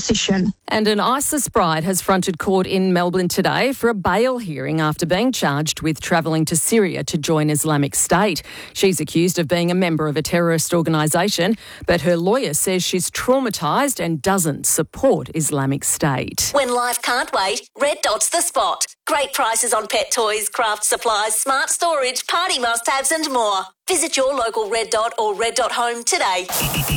opposition. And an ISIS bride has fronted court in Melbourne today for a bail hearing after being charged with travelling to Syria to join Islamic State. She's accused of being a member of a terrorist organisation, but her lawyer says she's traumatised and doesn't support Islamic State. When life can't wait, Red Dot's the spot. Great prices on pet toys, craft supplies, smart storage, party must-haves and more. Visit your local Red Dot or Red Dot Home today.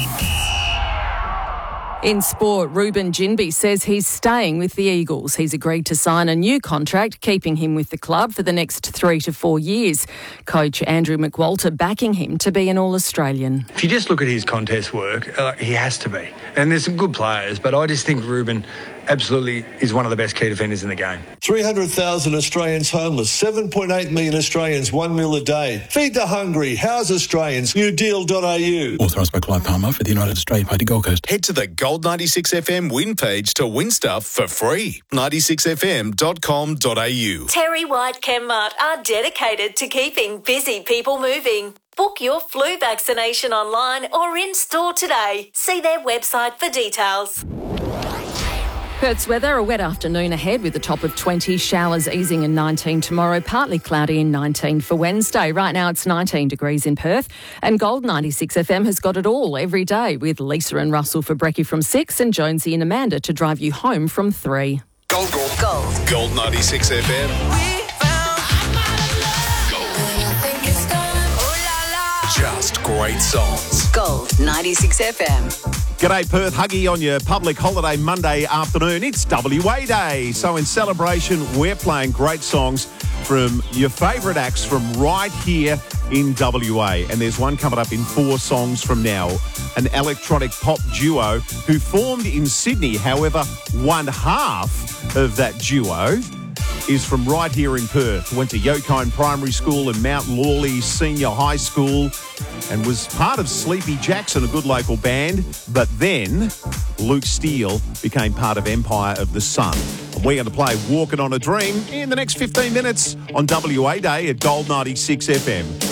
In sport, Ruben Ginbey says he's staying with the Eagles. He's agreed to sign a new contract, keeping him with the club for the next 3 to 4 years. Coach Andrew McWalter backing him to be an All-Australian. If you just look at his contest work, he has to be. And there's some good players, but I just think Ruben absolutely is one of the best key defenders in the game. 300,000 Australians homeless, 7.8 million Australians, 1 meal a day. Feed the hungry, house Australians, newdeal.au. Authorised by Clive Palmer for the United Australia Party Gold Coast. Head to the Gold 96 FM win page to win stuff for free. 96fm.com.au. Terry White Chemmart are dedicated to keeping busy people moving. Book your flu vaccination online or in-store today. See their website for details. Perth's weather, a wet afternoon ahead with a top of 20, showers easing in 19 tomorrow, partly cloudy in 19 for Wednesday. Right now it's 19 degrees in Perth, and Gold 96 FM has got it all every day with Lisa and Russell for brekkie from 6 and Jonesy and Amanda to drive you home from 3. Gold. Gold 96 FM. Just great songs. Gold 96 FM. G'day Perth, Huggy on your public holiday Monday afternoon. It's WA Day. So in celebration, we're playing great songs from your favourite acts from right here in WA. And there's one coming up in 4 songs from now. An electronic pop duo who formed in Sydney. However, one half of that duo is from right here in Perth. Went to Yokine Primary School and Mount Lawley Senior High School and was part of Sleepy Jackson, a good local band. But then Luke Steele became part of Empire of the Sun. We're going to play Walking on a Dream in the next 15 minutes on WA Day at Gold 96 FM.